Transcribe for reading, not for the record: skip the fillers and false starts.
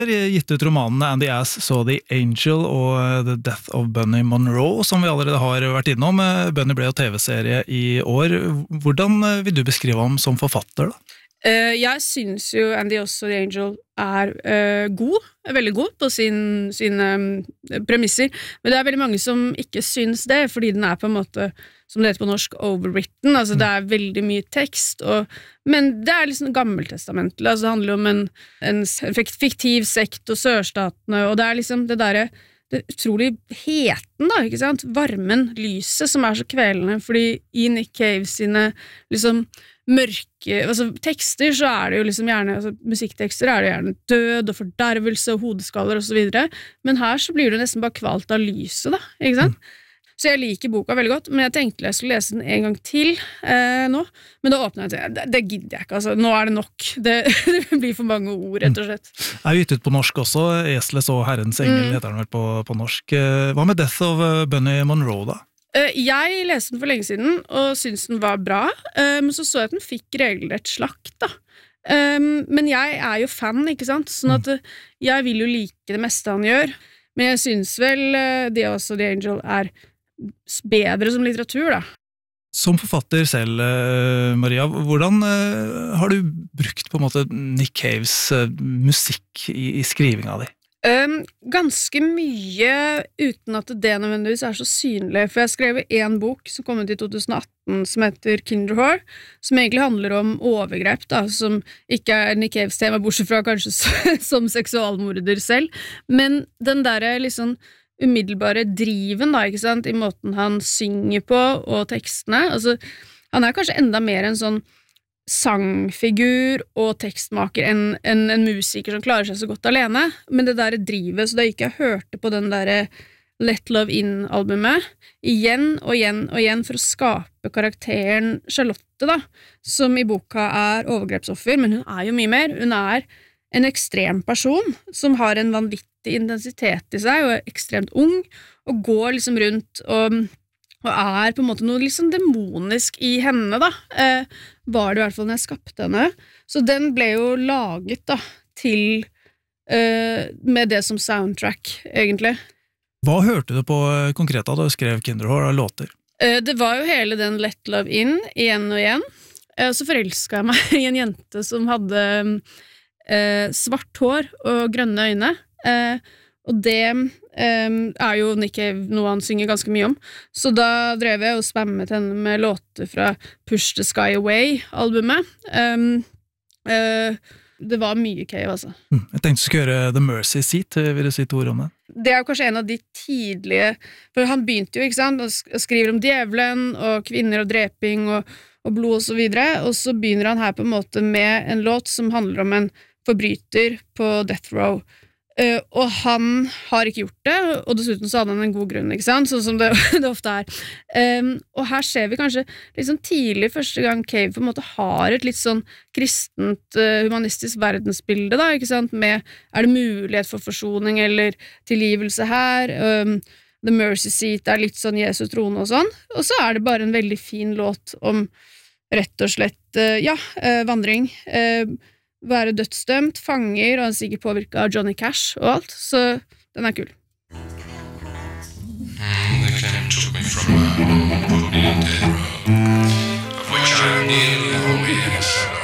Gitt ut romanene Andy Ass Saw the Angel og The Death of Bunny Monroe, som vi allerede har vært innom. Bunny ble jo TV-serie i år. Hvordan vil du beskrive ham som forfatter da? Jeg synes jo Andy Saw the Angel god, veldig god på sine premisser, men det veldig mange som ikke synes det, fordi den på en måte, som det heter på norsk, overwritten, altså det veldig mye tekst, men det liksom gammeltestamentlig, altså det handler om en fiktiv sekt og sørstatene, og det liksom det utrolig heten da, ikke sant? Varmen, lyset som så kvelende, fordi i Nick Cave sine liksom mørke, altså tekster så det jo liksom gjerne, altså musikktekster det jo gjerne død og fordervelse og hodeskaller og så videre, men her så blir det nesten bare kvalt av lyset da, ikke sant? Så jeg liker boka veldig godt, men jeg tenkte jeg skulle lese den en gang til nå, men da åpnet jeg til, det gidder jeg ikke, altså, nå det nok, det blir for mange ord, rett og slett. Gitt ut på norsk også, Esles og Herrens engel heter den vel på norsk. Hva med Death of Bunny Monroe da? Jeg leste den for lenge siden, og syntes den var bra, men så jeg at den fikk regelrett slakt da. Men jeg jo fan, ikke sant? Sånn at jeg vil jo like det meste han gjør, men jeg synes vel The Saw the Angel bedre som litteratur da. Som forfatter selv, Maria, hvordan har du brukt på en måte Nick Caves musikk i skrivinga di? Ganske mye uten at det nødvendigvis så synlig, for jeg skrev en bok som kom ut i 2018 som heter Kinderhore, som egentlig handler om overgrep da, som ikke Nick Caves tema, bortsett fra kanskje som seksualmorder selv, men den liksom umiddelbare driven da, ikke sant, i måten han synger på og tekstene, altså han kanskje enda mer en sånn sangfigur og tekstmaker enn en musiker som klarer seg så godt alene, men det drivet, så da gikk jeg hørte på den Let Love In-albumet igjen og igjen og igjen for å skape karakteren Charlotte da, som i boka overgrepsoffer, men hun jo mye mer, hun en ekstrem person som har en vanvittig intensitet i seg, og ekstremt ung, og går liksom rundt og på en måte noe liksom demonisk i henne da, var det i hvert fall når jeg skapte henne, så den ble jo laget da, til med det som soundtrack egentlig. Hva hørte du på konkret da du skrev Kinderhore av låter? Det var jo hele den Let Love In igjen og igjen, så forelsket jeg meg i en jente som hadde svart hår og grønne øyne, og det jo Nick Cave noe han synger ganske mye om, så da drev jeg og spammet henne med låter fra Push the Sky Away-albumet. Det var mye Cave, altså. Jeg tenkte du skulle gjøre The Mercy Seat, vil du si to ord om det? Det jo kanskje en av de tidlige, for han begynte jo, ikke sant, og skriver om djevelen og kvinner og dreping og blod og så videre, og så begynner han her på en måte med en låt som handler om en forbryter på Death Row, og han har ikke gjort det, og dessuten så hadde han en god grunn, ikke sant, sånn som det ofte og her ser vi kanskje liksom tidlig første gang Cave på en måte har et litt sånn kristent, humanistisk verdensbilde da, ikke sant, med det mulighet for forsoning eller tilgivelse her, The Mercy Seat litt sånn Jesus trone og sånn, og så det bare en veldig fin låt om rett og slett, vandring, være dødsdømt, fanger, og han sikkert påvirket av Johnny Cash og alt, så den kul. They came took me from my home, put me in dead row, of which I nearly always